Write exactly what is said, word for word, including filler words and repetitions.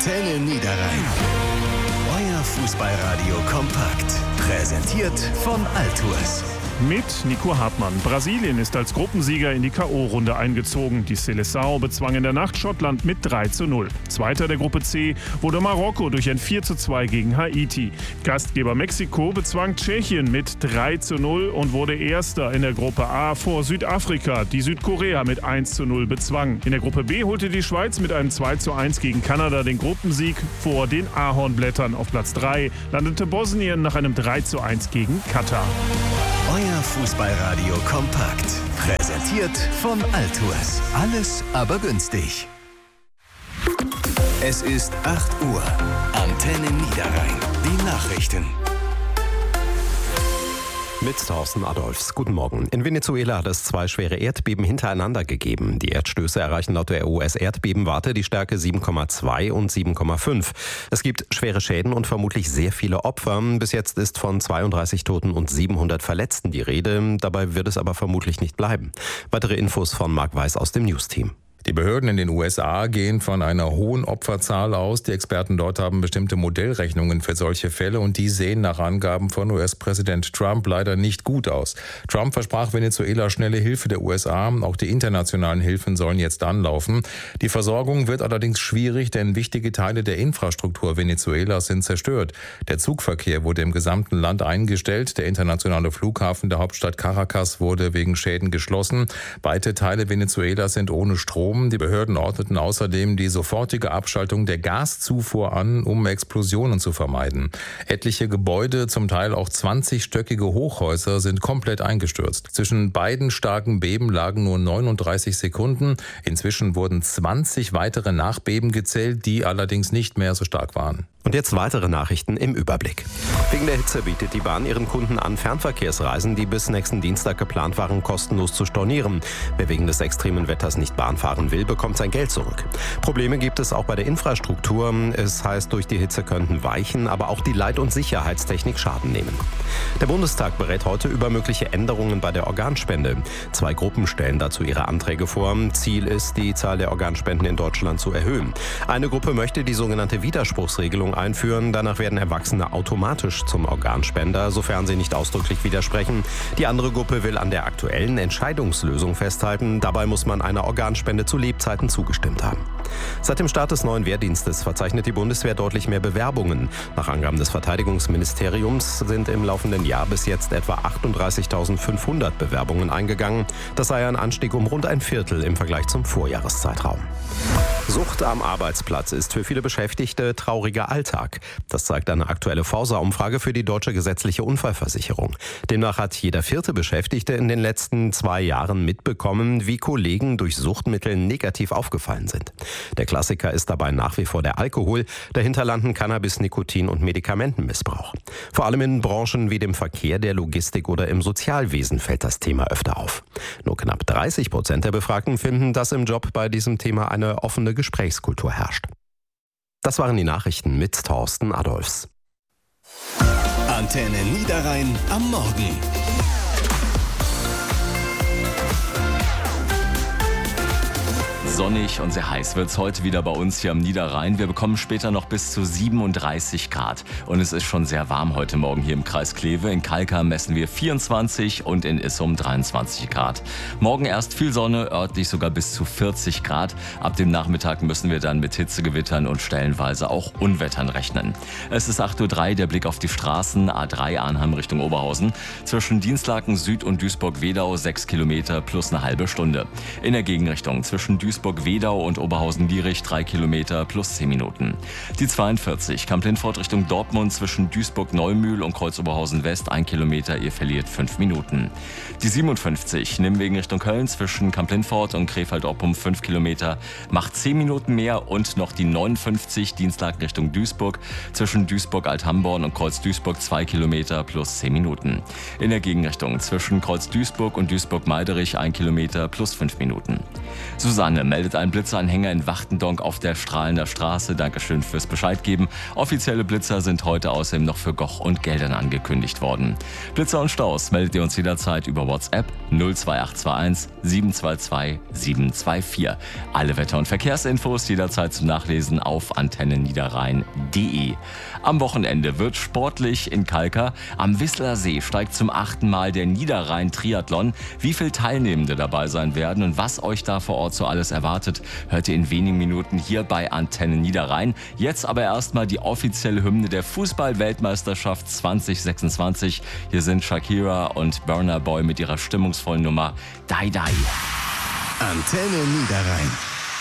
Antenne Niederrhein. Euer Fußballradio kompakt. Präsentiert von Altours. Mit Nico Hartmann. Brasilien ist als Gruppensieger in die K O-Runde eingezogen. Die Seleção bezwang in der Nacht Schottland mit drei zu null. Zweiter der Gruppe C wurde Marokko durch ein vier zu zwei gegen Haiti. Gastgeber Mexiko bezwang Tschechien mit drei zu null und wurde Erster in der Gruppe A vor Südafrika, die Südkorea mit eins zu null bezwang. In der Gruppe B holte die Schweiz mit einem zwei zu eins gegen Kanada den Gruppensieg vor den Ahornblättern. Auf Platz drei landete Bosnien nach einem drei zu eins gegen Katar. Euer Fußballradio kompakt. Präsentiert von Altours. Alles aber günstig. Es ist acht Uhr. Antenne Niederrhein. Die Nachrichten. Mit Thorsten Adolfs. Guten Morgen. In Venezuela hat es zwei schwere Erdbeben hintereinander gegeben. Die Erdstöße erreichen laut der U S-Erdbebenwarte die Stärke sieben Komma zwei und sieben Komma fünf. Es gibt schwere Schäden und vermutlich sehr viele Opfer. Bis jetzt ist von zweiunddreißig Toten und siebenhundert Verletzten die Rede. Dabei wird es aber vermutlich nicht bleiben. Weitere Infos von Marc Weiß aus dem News-Team. Die Behörden in den U S A gehen von einer hohen Opferzahl aus. Die Experten dort haben bestimmte Modellrechnungen für solche Fälle und die sehen nach Angaben von U S-Präsident Trump leider nicht gut aus. Trump versprach Venezuela schnelle Hilfe der U S A. Auch die internationalen Hilfen sollen jetzt anlaufen. Die Versorgung wird allerdings schwierig, denn wichtige Teile der Infrastruktur Venezuelas sind zerstört. Der Zugverkehr wurde im gesamten Land eingestellt. Der internationale Flughafen der Hauptstadt Caracas wurde wegen Schäden geschlossen. Weite Teile Venezuelas sind ohne Strom. Die Behörden ordneten außerdem die sofortige Abschaltung der Gaszufuhr an, um Explosionen zu vermeiden. Etliche Gebäude, zum Teil auch zwanzigstöckige Hochhäuser, sind komplett eingestürzt. Zwischen beiden starken Beben lagen nur neununddreißig Sekunden. Inzwischen wurden zwanzig weitere Nachbeben gezählt, die allerdings nicht mehr so stark waren. Und jetzt weitere Nachrichten im Überblick. Wegen der Hitze bietet die Bahn ihren Kunden an, Fernverkehrsreisen, die bis nächsten Dienstag geplant waren, kostenlos zu stornieren. Wer wegen des extremen Wetters nicht Bahn fahren will, bekommt sein Geld zurück. Probleme gibt es auch bei der Infrastruktur. Es heißt, durch die Hitze könnten Weichen, aber auch die Leit- und Sicherheitstechnik Schaden nehmen. Der Bundestag berät heute über mögliche Änderungen bei der Organspende. Zwei Gruppen stellen dazu ihre Anträge vor. Ziel ist, die Zahl der Organspenden in Deutschland zu erhöhen. Eine Gruppe möchte die sogenannte Widerspruchsregelung einführen. Danach werden Erwachsene automatisch zum Organspender, sofern sie nicht ausdrücklich widersprechen. Die andere Gruppe will an der aktuellen Entscheidungslösung festhalten. Dabei muss man einer Organspende zu Lebzeiten zugestimmt haben. Seit dem Start des neuen Wehrdienstes verzeichnet die Bundeswehr deutlich mehr Bewerbungen. Nach Angaben des Verteidigungsministeriums sind im laufenden Jahr bis jetzt etwa achtunddreißigtausendfünfhundert Bewerbungen eingegangen. Das sei ein Anstieg um rund ein Viertel im Vergleich zum Vorjahreszeitraum. Sucht am Arbeitsplatz ist für viele Beschäftigte trauriger Alltag. Das zeigt eine aktuelle Forsa-Umfrage für die Deutsche Gesetzliche Unfallversicherung. Demnach hat jeder vierte Beschäftigte in den letzten zwei Jahren mitbekommen, wie Kollegen durch Suchtmittel negativ aufgefallen sind. Der Klassiker ist dabei nach wie vor der Alkohol, dahinter landen Cannabis, Nikotin und Medikamentenmissbrauch. Vor allem in Branchen wie dem Verkehr, der Logistik oder im Sozialwesen fällt das Thema öfter auf. Nur knapp dreißig Prozent der Befragten finden, dass im Job bei diesem Thema eine offene Gesprächskultur herrscht. Das waren die Nachrichten mit Thorsten Adolfs. Antenne Niederrhein am Morgen. Sonnig und sehr heiß wird es heute wieder bei uns hier am Niederrhein. Wir bekommen später noch bis zu siebenunddreißig Grad. Und es ist schon sehr warm heute Morgen hier im Kreis Kleve. In Kalkar messen wir vierundzwanzig und in Issum dreiundzwanzig Grad. Morgen erst viel Sonne, örtlich sogar bis zu vierzig Grad. Ab dem Nachmittag müssen wir dann mit Hitzegewittern und stellenweise auch Unwettern rechnen. Es ist acht Uhr drei, der Blick auf die Straßen. A drei Arnhem Richtung Oberhausen. Zwischen Dienstlaken Süd und Duisburg-Wedau sechs Kilometer plus eine halbe Stunde. In der Gegenrichtung zwischen Duisburg Wedau und Oberhausen-Lierich drei Kilometer plus zehn Minuten. Die zweiundvierzig Kamp-Lintfort Richtung Dortmund zwischen Duisburg-Neumühl und Kreuz-Oberhausen-West ein Kilometer, ihr verliert fünf Minuten. Die siebenundfünfzig Nimwegen Richtung Köln zwischen Kamp-Lintfort und Krefeld-Oppum fünf Kilometer, macht zehn Minuten mehr und noch die neunundfünfzig Dienstlaken Richtung Duisburg zwischen Duisburg-Althamborn und Kreuz-Duisburg zwei Kilometer plus zehn Minuten. In der Gegenrichtung zwischen Kreuz-Duisburg und Duisburg-Meiderich ein Kilometer plus fünf Minuten. Susanne meldet ein Blitzeranhänger in Wachtendonk auf der Strahlender Straße. Dankeschön fürs Bescheid geben. Offizielle Blitzer sind heute außerdem noch für Goch und Geldern angekündigt worden. Blitzer und Staus meldet ihr uns jederzeit über WhatsApp null zwei acht zwei eins sieben zwei zwei sieben zwei vier. Alle Wetter- und Verkehrsinfos jederzeit zum Nachlesen auf antennenniederrhein punkt de. Am Wochenende wird sportlich in Kalkar. Am Whistler See steigt zum achten Mal der Niederrhein-Triathlon. Wie viele Teilnehmende dabei sein werden und was euch da vor Ort so alles erwartet, hört ihr in wenigen Minuten hier bei Antenne Niederrhein. Jetzt aber erstmal die offizielle Hymne der Fußball-Weltmeisterschaft zwanzig sechsundzwanzig. Hier sind Shakira und Burna Boy mit ihrer stimmungsvollen Nummer Die Die. Antenne Niederrhein.